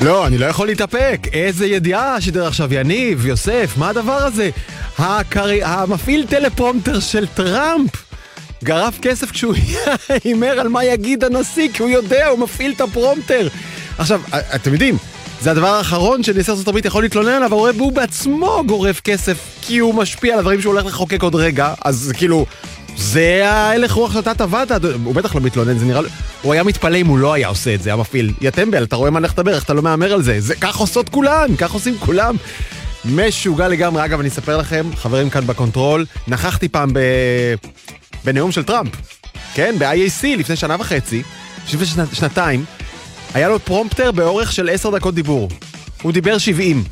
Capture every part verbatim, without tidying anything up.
לא, אני לא יכול להתאפק. איזה ידיעה שידר עכשיו, יניב, יוסף, מה הדבר הזה? הקרי... המפעיל טלפרומטר של טראמפ גרף כסף כשהוא הימר על מה יגיד הנשיא, כי הוא יודע, הוא מפעיל את הפרומטר. עכשיו, אתם יודעים, זה הדבר האחרון שנשיא ארצות הברית יכול להתלונן עליו, אבל הוא בעצמו גורף כסף, כי הוא משפיע על הדברים שהוא הולך לחוקק עוד רגע, אז כאילו, זה ההלך רוח שאתה טבעת, הוא בטח לא מתלונן, זה נראה, הוא היה מתפלא אם הוא לא היה עושה את זה, המפעיל. יא טמבל, אתה רואה מה לך לדבר, איך אתה לא מאמר על זה, זה כך עושות כולן, כך עושים כולם. משוגע לגמרי. אגב, אני אספר לכם, חברים כאן בקונטרול, נכחתי פעם ב... בנאום של טראמפ, כן, ב-איי איי סי לפני שנה וחצי, לפני שנת, שנתיים, היה לו פרומפטר באורך של עשר דקות דיבור. הוא דיבר שבעים.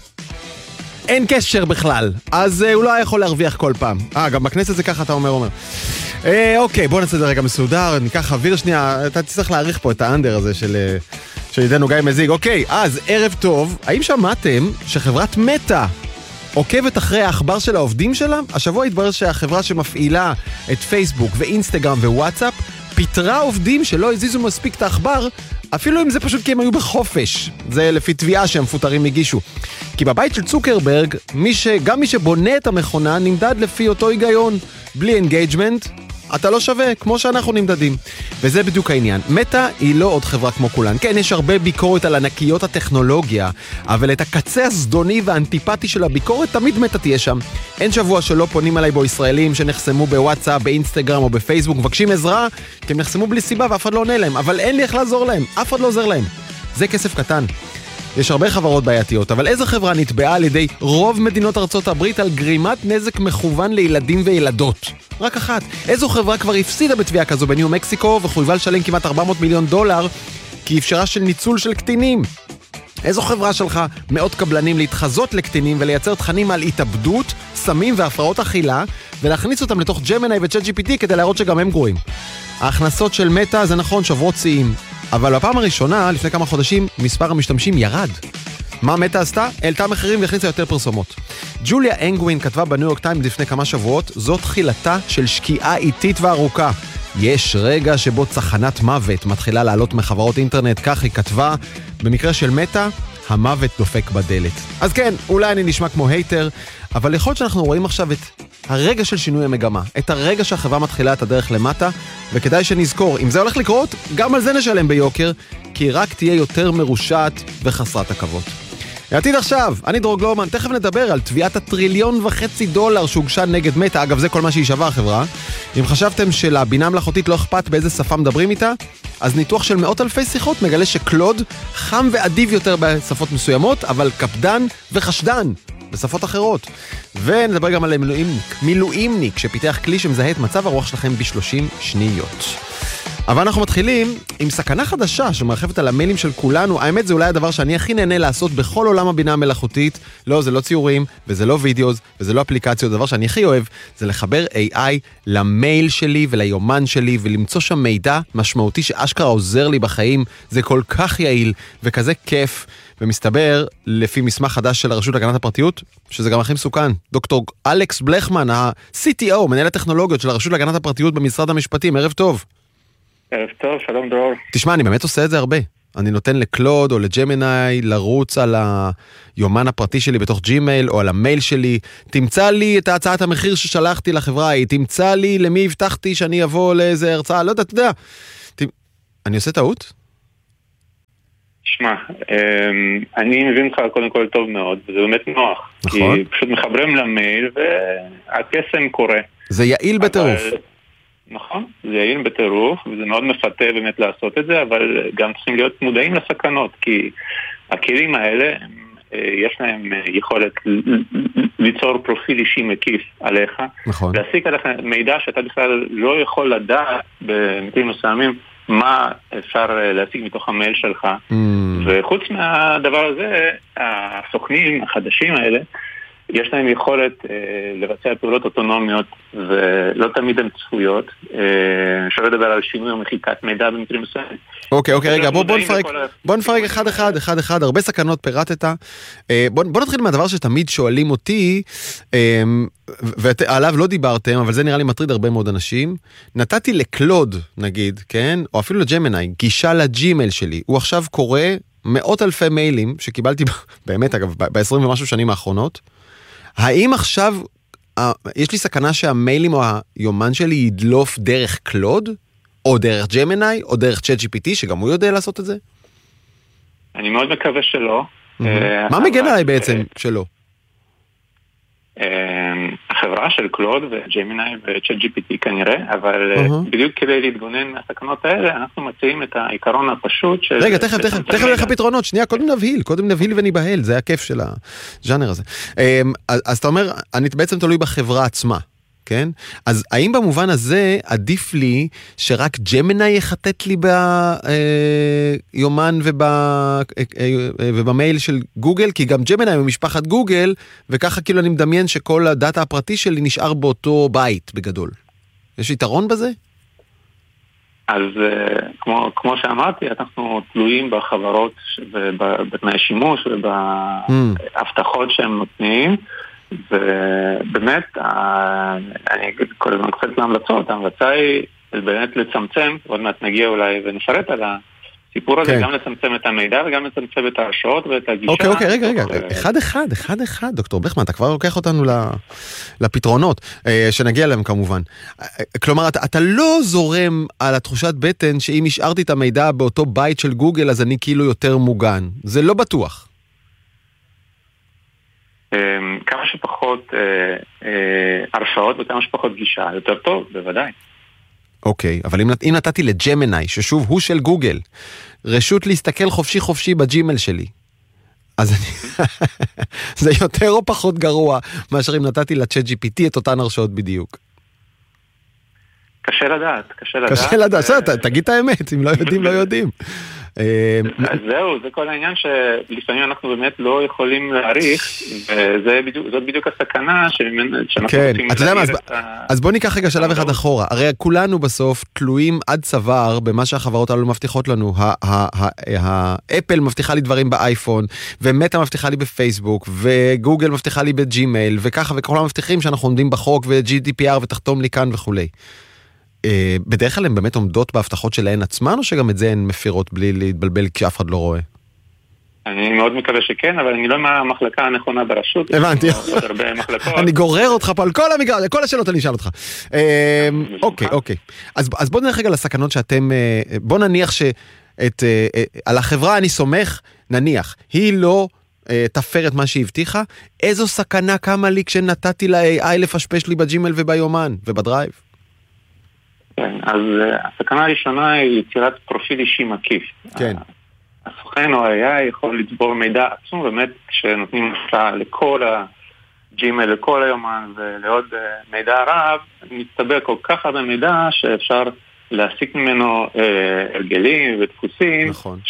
אין קשר בכלל, אז אה, הוא לא היה יכול להרוויח כל פעם. אה, גם בכנסת זה ככה אתה אומר, אומר. אה, אוקיי, בוא נעשה את זה רגע מסודר, ניקח אוויר שנייה, אתה תצטרך להעריך פה את האנדר הזה של... של ידינו גיא מזיג. אוקיי, אז ערב טוב, האם שמעתם שחברת מטא עוקבת אחרי האחבר של העובדים שלה? השבוע התברר שהחברה שמפעילה את פייסבוק ואינסטגרם ווואטסאפ פיטרה עובדים שלא הזיזו מספיק את האחבר, אפילו אם זה פשוט כי הם היו בחופש. זה לפי תביעה שהמפוטרים הגישו. כי בבית של צוקרברג, מי ש... גם מי שבונה את המכונה נמדד לפי אותו היגיון. בלי אנגייג'מנט, אתה לא שווה, כמו שאנחנו נמדדים. וזה בדיוק העניין. מטא היא לא עוד חברה כמו כולן. כן, יש הרבה ביקורת על ענקיות הטכנולוגיה, אבל את הקצה הסדוני והאנטיפטי של הביקורת תמיד מטא תהיה שם. אין שבוע שלא פונים עליי בו ישראלים שנחסמו בוואטסאפ, באינסטגרם או בפייסבוק, מבקשים עזרה, כי הם נחסמו בלי סיבה ואף אחד לא עונה להם. אבל אין לי איך לעזור להם, אף אחד לא עוזר להם. זה כסף קטן. יש הרבה חברות בעייתיות, אבל איזו חברה נתבעה על ידי רוב מדינות ארצות הברית על גרימת נזק מכוון לילדים וילדות? רק אחת. איזו חברה כבר הפסידה בתביעה כזו בניו מקסיקו וחויבה לשלם כמעט ארבע מאות מיליון דולר כי אפשרה של ניצול של קטינים? איזו חברה שלך מאות קבלנים להתחזות לקטינים ולייצר תכנים על התאבדות, סמים והפרעות אכילה ולהכניס אותם לתוך ג'מיני וצ'אט ג'י פי טי כדי להראות שגם הם גרועים? ההכנסות של מטא זה נכון שברות שיאים, אבל בפעם הראשונה, לפני כמה חודשים, מספר המשתמשים ירד. מה מטא עשתה? העלתה מחירים והכניסה יותר פרסומות. ג'וליה אנגווין כתבה בניו יורק טיימס לפני כמה שבועות, זאת תחילתה של שקיעה איטית וארוכה. יש רגע שבו צחנת מוות מתחילה לעלות מחברות אינטרנט, כך היא כתבה. במקרה של מטא, המוות דופק בדלת. אז כן, אולי אני נשמע כמו הייטר, אבל יכול להיות שאנחנו רואים עכשיו את הרגע של שינוי המגמה, את הרגע שהחברה מתחילה את הדרך למטה, וכדאי שנזכור, אם זה הולך לקרות, גם על זה נשלם ביוקר, כי רק תהיה יותר מרושעת וחסרת עכבות. העתיד עכשיו, אני דרור גלומן, תכף נדבר על תביעת הטריליון וחצי דולר שהוגשה נגד מטא, אגב זה כל מה שהיא שווה החברה. אם חשבתם שלבינה המלאכותית לא אכפת באיזה שפה מדברים איתה, אז ניתוח של מאות אלפי שיחות מגלה שקלוד חם ואדיב יותר בשפות מסוימות, אבל קפדן וחשדן בשפות אחרות. ונדבר גם על מילואימניק, מילואימניק שפיתח כלי שמזהה את מצב הרוח שלכם ב-שלושים שניות. אבל אנחנו מתחילים עם סכנה חדשה שמרחפת על המיילים של כולנו. האמת זה אולי הדבר שאני הכי נהנה לעשות בכל עולם הבינה המלאכותית. לא, זה לא ציורים, וזה לא וידאוז, וזה לא אפליקציות. הדבר שאני הכי אוהב זה לחבר איי איי למייל שלי וליומן שלי, ולמצוא שם מידע משמעותי שאשכרה עוזר לי בחיים. זה כל כך יעיל וכזה כיף. ומסתבר, לפי מסמך חדש של הרשות להגנת הפרטיות, שזה גם הכי מסוכן. דוקטור אלכס בלחמן, ה-סי טי או, מנהל הטכנולוגיות של הרשות להגנת הפרטיות במשרד המשפטים. ערב טוב. ערב טוב, שלום דרור. תשמע, אני באמת עושה את זה הרבה. אני נותן לקלוד או לג'מיני לרוץ על היומן הפרטי שלי בתוך ג'ימייל או על המייל שלי. תמצא לי את הצעת המחיר ששלחתי לחברה ההיא. תמצא לי למי הבטחתי שאני אבוא לאיזה הרצאה. לא יודע, אתה יודע. ת... אני עושה טעות? שמע, אני מבין לך קודם כל טוב מאוד, וזה באמת נוח. נכון. כי פשוט מחברים למייל והקסם קורה. זה יעיל בטירוף. נכון, זה יעיל בטירוף, וזה מאוד מפתה באמת לעשות את זה, אבל גם צריכים להיות מודעים לסכנות, כי הכלים האלה, יש להם יכולת ליצור פרופיל אישי מקיף עליך, נכון. להסיק עליך מידע שאתה בכלל לא יכול לדעת במקרים מסוימים, מה אפשר להשיג מתוך המייל שלך, mm. וחוץ מהדבר הזה, הסוכנים החדשים האלה, יש להם יכולת אה, לבצע פעולות אוטונומיות ולא תמיד הן צפויות. אפשר לדבר על שינוי או מחיקת מידע במקרים מסוימים. אוקיי, אוקיי, רגע, בוא, בוא נפרק, בוא נפרק אחד אחד, אחד אחד, הרבה סכנות פירטת. בוא, בוא נתחיל מהדבר שתמיד שואלים אותי, ועליו לא דיברתם, אבל זה נראה לי מטריד הרבה מאוד אנשים. נתתי לקלוד, נגיד, כן, או אפילו לג'מיני, גישה לג'ימייל שלי. הוא עכשיו קורא מאות אלפי מיילים שקיבלתי, באמת אגב, ב-עשרים ומשהו שנים האחרונות. האם עכשיו יש לי סכנה שהמיילים או היומן שלי ידלוף דרך קלוד, או דרך ג'מיני, או דרך צ'אט ג'י פי טי, שגם הוא יודע לעשות את זה? אני מאוד מקווה שלא. מה מגן עליי בעצם שלא? החברה של קלוד וג'מיני וצ'אט ג'י פי טי כנראה, אבל בדיוק כדי להתגונן מהסכנות האלה, אנחנו מציעים את העיקרון הפשוט של... רגע, תכף, תכף, תכף לך פתרונות, שנייה, קודם נבהיל, קודם נבהיל וניבהל, זה הכיף של הז'אנר הזה. אז אתה אומר, אני בעצם תלוי בחברה עצמה, כן? אז האם במובן הזה עדיף לי שרק ג'מיני יחטט לי ביומן ובמייל של גוגל? כי גם ג'מיני הוא משפחת גוגל, וככה כאילו אני מדמיין שכל הדאטה הפרטי שלי נשאר באותו בית בגדול. יש יתרון בזה? אז כמו, כמו שאמרתי, אנחנו תלויים בחברות ובתנאי שימוש ובהבטחות שהם נותנים, ובאמת, אני אגיד כל הזמן קצת להמלצות, ההמלצה היא באמת לצמצם, עוד מעט נגיע אולי ונפרט על הסיפור הזה, גם לצמצם את המידע וגם לצמצם את ההרשאות ואת הגישה. אוקיי, אוקיי, רגע, רגע, אחד אחד, אחד אחד, דוקטור בכמן, אתה כבר לוקח אותנו לפתרונות, שנגיע להם כמובן. כלומר, אתה לא זורם על התחושת בטן שאם השארתי את המידע באותו בית של גוגל, אז אני כאילו יותר מוגן. זה לא בטוח. כמה שפחות הרשאות וכמה שפחות גישה, יותר טוב, בוודאי. אוקיי, אבל אם, אם נתתי לג'מיני, ששוב הוא של גוגל, רשות להסתכל חופשי חופשי בג'ימייל שלי, אז אני... זה יותר או פחות גרוע מאשר אם נתתי לצ'אט ג'י פי טי את אותן הרשאות בדיוק. קשה לדעת, קשה לדעת. קשה לדעת, תגיד את האמת, אם לא יודעים, לא יודעים. אז זהו, זה כל העניין שלפעמים אנחנו באמת לא יכולים להעריך, וזאת בדיוק הסכנה שאנחנו רוצים להעריך את ה... אז בוא ניקח רגע שלב אחד אחורה. הרי כולנו בסוף תלויים עד צוואר במה שהחברות האלו מבטיחות לנו. האפל מבטיחה לי דברים באייפון, ומטה מבטיחה לי בפייסבוק, וגוגל מבטיחה לי בג'ימייל, וככה וכולם מבטיחים שאנחנו עומדים בחוק, ו-ג'י די פי אר ותחתום לי כאן וכולי. בדרך כלל הן באמת עומדות בהבטחות שלהן עצמן, או שגם את זה הן מפירות בלי להתבלבל כשאף אחד לא רואה? אני מאוד מקווה שכן, אבל אני לא מהמחלקה הנכונה ברשות. הבנתי. אני גורר אותך פה על כל המגרש, כל השאלות אני אשאל אותך. אוקיי, אוקיי. אז בוא נלך רגע לסכנות שאתם, בוא נניח שעל החברה אני סומך, נניח, היא לא תפר את מה שהיא הבטיחה, איזו סכנה קמה לי כשנתתי ל-איי איי לפשפש לי בג'ימייל וביומן ובדרייב? כן, אז הסכנה הראשונה היא יצירת פרופיל אישי מקיף. כן. הסוכן או ה-איי איי יכול לצבור מידע עצום, באמת כשנותנים לך לכל הג'ימייל, לכל היומן ולעוד מידע רב, מצטבר כל כך הרבה מידע שאפשר להסיק ממנו הרגלים ודפוסים, נכון.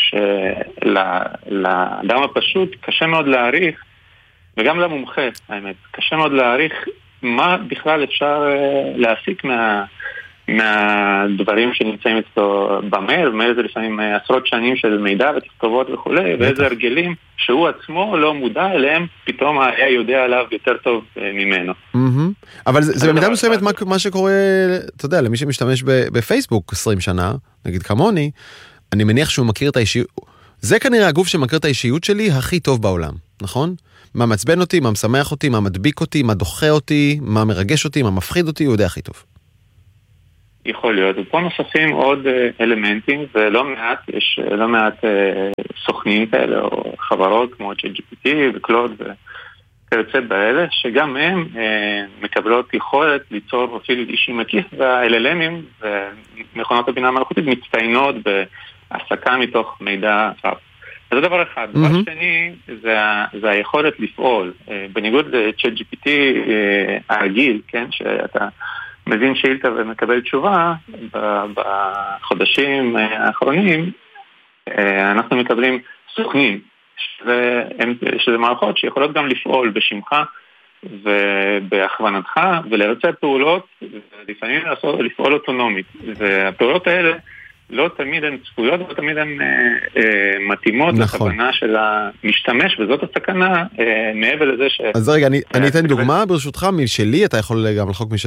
שלאדם הפשוט קשה מאוד להעריך, וגם למומחה, האמת, קשה מאוד להעריך מה בכלל אפשר להסיק מה... מהדברים שנמצאים אצלו במייל, במייל זה לפעמים עשרות שנים של מידע ותכתובות וכו', ואיזה הרגלים שהוא עצמו לא מודע אליהם, פתאום היה יודע עליו יותר טוב ממנו. אבל זה במידה מסוימת מה שקורה, אתה יודע, למי שמשתמש בפייסבוק עשרים שנה, נגיד כמוני, אני מניח שהוא מכיר את האישיות, זה כנראה הגוף שמכיר את האישיות שלי הכי טוב בעולם, נכון? מה מעצבן אותי, מה משמח אותי, מה מדביק אותי, מה דוחה אותי, מה מרגש אותי, מה מפחיד אותי, הוא יודע הכי טוב. יכול להיות, ופה נוספים עוד אלמנטים, ולא מעט, יש לא מעט סוכנים כאלה, או חברות כמו צ'אט ג'י פי טי וקלוד וכיוצא באלה, שגם הם מקבלות יכולת ליצור פרופיל אישי מקיף, וה-אל אל אמ'ים ומכונות הבינה המלאכותית מצטיינות בהעסקה מתוך מידע רב. אז זה דבר אחד. דבר שני, זה היכולת לפעול. בניגוד לצ'אט ג'י פי טי הרגיל, כן, שאתה מבין שאילתה ומקבל תשובה, בחודשים האחרונים אנחנו מקבלים סוכנים, שזה, שזה מערכות שיכולות גם לפעול בשמך ובהכוונתך ולבצע פעולות, ולפעמים לפעול אוטונומית. והפעולות האלה לא תמיד הן צפויות, לא תמיד הן אה, אה, מתאימות נכון. לכוונה של המשתמש, וזאת הסכנה אה, מעבר לזה ש... אז רגע, אני, אני אתן דוגמה ברשותך משלי, אתה יכול גם לחוק משל...